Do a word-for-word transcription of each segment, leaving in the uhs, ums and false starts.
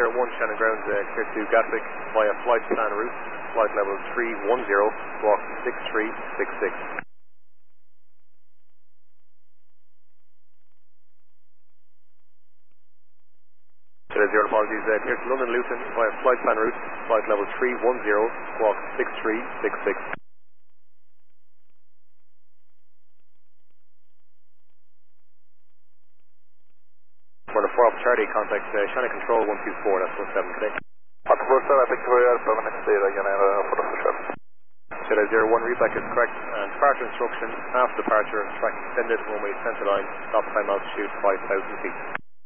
zero one, Shannon Grounds, uh, clear to Gatwick via flight plan route, flight level three one zero, walk six three six six. Shannon zero, apologies, uh, clear to London Luton via flight plan route, flight level three one zero, walk six three six six. For the four up Charlie, contact uh, Shannon Control one two four, that's one seven today. one two four seven, I think we are permanent state again, uh, for the shuttle. Shadow zero one, readback is correct, and departure instruction, after departure, track extended, runway center line, stop time altitude five thousand feet.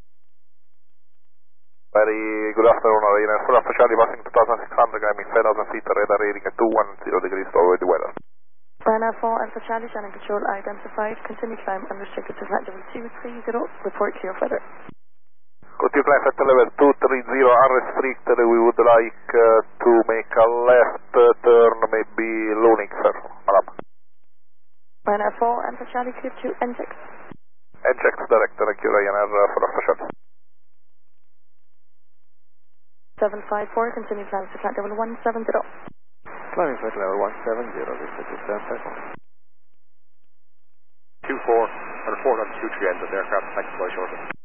Very good afternoon, Arena. For Alpha Charlie, passing two thousand six hundred, climbing five thousand feet, radar reading at two one zero degrees forward the weather. Ryanair four, Alpha Charlie, Shannon Control identified, continue climb unrestricted to flight level two three zero, report clear of weather. Continue climb at level two three zero, unrestricted, we would like uh, to make a left uh, turn, maybe Lunix, sir. Malam. Ryanair four, Alpha Charlie, clear to N J X. N J X direct, thank you, Ryanair uh, for Alpha Charlie. seven five four, continue climb to flight level one seven zero. Climbing flight level one seven zero, restricted to seven five four. two four, and report on two three ends of the aircraft, taxi by shortly.